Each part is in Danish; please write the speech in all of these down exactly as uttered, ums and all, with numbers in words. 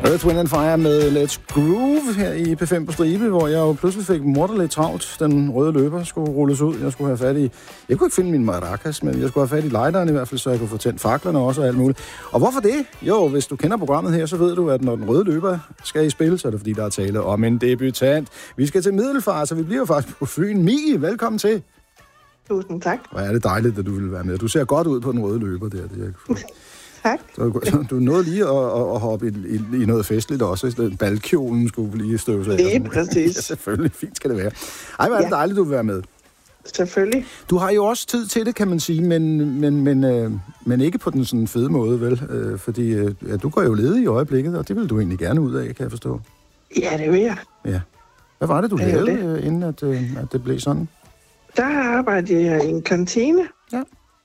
Earth, Wind and Fire med Let's Groove her i P fem på stribe, hvor jeg jo pludselig fik morderligt travlt. Den røde løber skulle rulles ud. Jeg skulle have fat i... Jeg kunne ikke finde min maracas, men jeg skulle have fat i lighteren i hvert fald, så jeg kunne få tændt faklerne også og alt muligt. Og hvorfor det? Jo, hvis du kender programmet her, så ved du, at når den røde løber skal i spil, så er det fordi, der er tale om en debutant. Vi skal til Middelfart, så vi bliver faktisk på Fyn. Mie, velkommen til. Tusind tak. Hvor er det dejligt, at du vil være med. Du ser godt ud på den røde løber der. Det er tak. Så du nåede lige at, at, at hoppe i, i, i noget festligt også. Balkjolen skulle lige støve sig. Lige præcis. Ja, selvfølgelig. Fint skal det være. Ej, hvor er det ja. dejligt, du vil være med. Selvfølgelig. Du har jo også tid til det, kan man sige, men, men, men, øh, men ikke på den sådan fede måde, vel? Øh, fordi øh, ja, du går jo ledig i øjeblikket, og det vil du egentlig gerne ud af, kan jeg forstå. Ja, det vil jeg. Ja. Hvad var det, du det lavede, det. Øh, inden at, øh, at det blev sådan? Der arbejdede jeg i en kantine. Ja.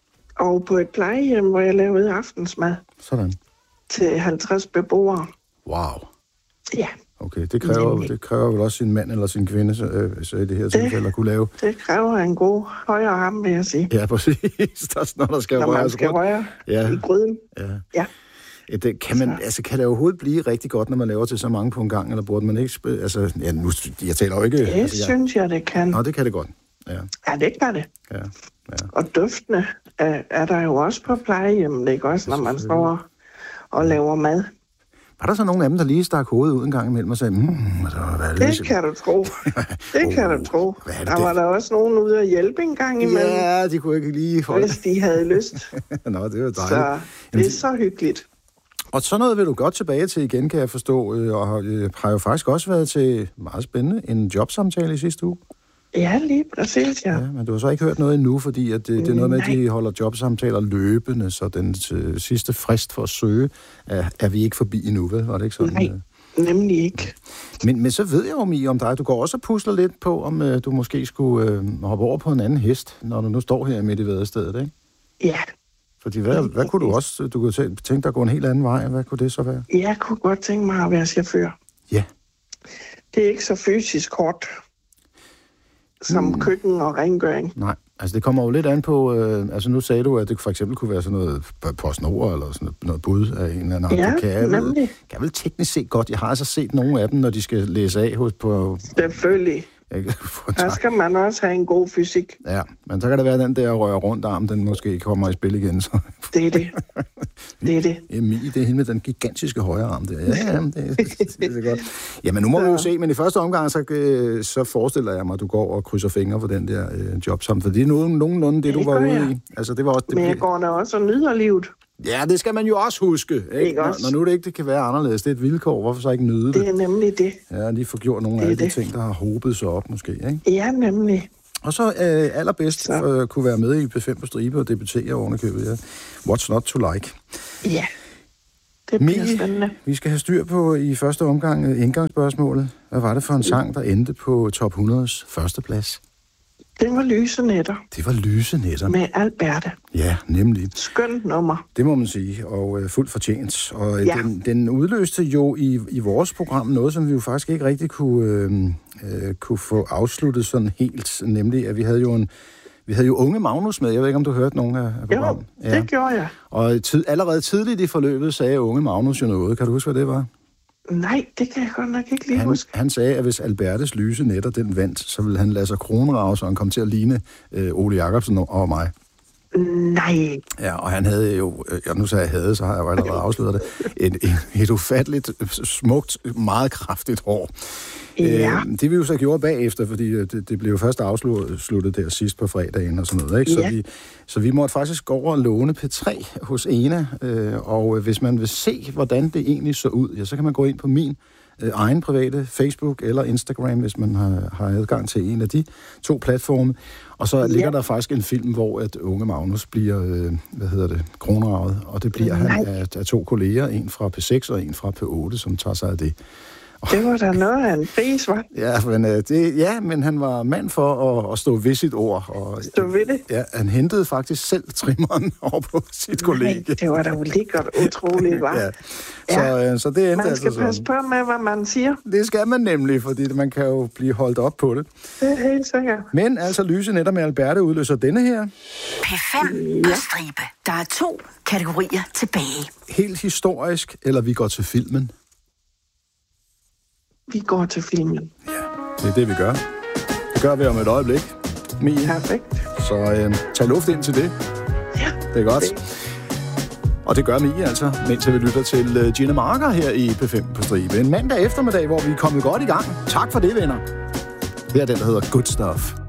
Og på et plejehjem, hvor jeg lavede aftensmad. Sådan. Til halvtreds beboere. Wow. Ja. Okay, det kræver, det kræver vel også sin mand eller sin kvinde, så, øh, så i det her tilfælde at kunne lave. Det kræver en god højre arm, vil jeg sige. Ja, præcis. Der er sådan, når der skal når røres man skal røre ja. i gryden. Ja. ja. Ja, det, kan, man, altså, kan det overhovedet blive rigtig godt, når man laver til så mange på en gang, eller burde man ikke spille? Altså, ja, nu, jeg taler jo ikke... Det altså, jeg, synes jeg, det kan. Nå, det kan det godt. Ja, ja det kan det. Ja, ja. Og duftene er, er der jo også på plejehjemmet, ikke også, når man står og laver mad. Var der så nogle af dem, der lige stak hovedet ud en gang imellem og sagde, mm, hvad er det? Det kan du tro. Det oh, kan du tro. Der var der også nogen ude at hjælpe en gang imellem. Ja, de kunne ikke lige holde. Hvis de havde lyst. Nå, det var dejligt. Så det er så hyggeligt. Og sådan noget vil du godt tilbage til igen, kan jeg forstå, og har jo faktisk også været til meget spændende en jobsamtale i sidste uge. Ja, lige præcis, ja. ja. Men du har så ikke hørt noget endnu, fordi at det, det er noget med, at de holder jobsamtaler løbende, så den uh, sidste frist for at søge er, er vi ikke forbi endnu, vel? Var det ikke sådan? Nej, nemlig ikke. Men, men så ved jeg jo, Mie, om dig. Du går også og pusler lidt på, om uh, du måske skulle uh, hoppe over på en anden hest, når du nu står her midt i Vædestedet, ikke? Ja. Fordi hvad, hvad kunne du også... Du kunne tænke dig at gå en helt anden vej. Hvad kunne det så være? Jeg kunne godt tænke mig at være chauffør. Ja. Det er ikke så fysisk hårdt som mm. køkken og rengøring. Nej, altså det kommer jo lidt an på... Øh, altså nu sagde du, at det for eksempel kunne være sådan noget PostNord eller sådan noget bud af en eller anden. Ja, det kan jeg nemlig. Vel, kan jeg vel teknisk set godt. Jeg har altså set nogle af dem, når de skal læse af hos på... Selvfølgelig. Der skal man også have en god fysik. Ja, men så kan det være, at den der rører rundt arm, den måske kommer i spil igen. Så. Det er det. Det er det. Emil, det er hende med den gigantiske højre arm der. Ja, ja, det, det, det er godt. Jamen, nu må vi jo se, men i første omgang, så, så forestiller jeg mig, at du går og krydser fingre for den der øh, job sammen. For det er nogen, nogenlunde det, det du var ude jeg. i. Altså, det var også, det men jeg går da også og nyder livet. Ja, det skal man jo også huske. Ikke? Ikke også? Når, når nu det ikke det kan være anderledes, det er et vilkår. Hvorfor så ikke nyde det? Det er nemlig det. Ja, lige få gjort nogle af alle de ting, der har hobet sig op måske. Ikke? Ja, nemlig. Og så øh, allerbedst for at kunne være med i P fem på stribe og debutere ovenikøbet. Ja. What's not to like? Ja, det bliver Mie, spændende. Vi skal have styr på i første omgang indgangsspørgsmålet. Hvad var det for en sang, der endte på top hundredes første plads? Det var Lyse Nætter. Det var Lyse Nætter. Med Alberte. Ja, nemlig. Skønt nummer. Det må man sige, og øh, fuldt fortjent. Og ja. den, den udløste jo i, i vores program noget, som vi jo faktisk ikke rigtig kunne, øh, øh, kunne få afsluttet sådan helt. Nemlig, at vi havde jo en vi havde jo unge Magnus med. Jeg ved ikke, om du hørte nogen af, af programmet. Jo, det ja. gjorde jeg. Og tid, allerede tidligt i forløbet sagde unge Magnus jo noget. Kan du huske, hvad det var? Nej, det kan jeg godt nok ikke lige han, huske. Han sagde, at hvis Albertes Lyse Nætter den vandt, så ville han lade sig kronrave, så han kom til at ligne øh, Ole Jacobsen og mig. Nej. Ja, og han havde jo, ja, nu sagde jeg havde, så har jeg jo allerede afsløret det, et, et, et ufatteligt, smukt, meget kraftigt hår. Ja. Øh, det vi jo så gjorde bagefter, fordi det, det blev jo først afsluttet der sidst på fredagen og sådan noget, ikke? Så, ja. vi, så vi måtte faktisk gå over og låne P tre hos Ena, øh, og hvis man vil se, hvordan det egentlig så ud, ja, så kan man gå ind på min øh, egen private Facebook eller Instagram, hvis man har, har adgang til en af de to platforme. Og så ligger ja. der faktisk en film, hvor at unge Magnus bliver, øh, hvad hedder det, kronravet, og det bliver Nej. han af, af to kolleger, en fra P seks og en fra P otte, som tager sig af det. Det var da noget af en pris, hva'? Ja, men, øh, det, ja, men han var mand for at, at stå ved sit ord. Og, stå ved det? Ja, han hentede faktisk selv trimmeren over på sit kollega. Nej, det var da jo lækkert utroligt, hva'? ja. Så, ja. Øh, så det endte man skal altså passe på med, hvad man siger. Det skal man nemlig, fordi man kan jo blive holdt op på det. Det er helt sikkert. Men altså, Lyse Nætter med Alberte udløser denne her. P fem på stribe. Der er to kategorier tilbage. Helt historisk, eller vi går til filmen? vi går til filmen. Det er det, vi gør. Det gør vi om et øjeblik, Mie. Perfekt. Så øh, tag luft ind til det. Ja. Det er godt. Og det gør Mie altså, mens vi lytter til uh, Gina Marker her i P fem på stribe. En mandag eftermiddag, hvor vi er kommet godt i gang. Tak for det, venner. Det er den, der hedder Good Stuff.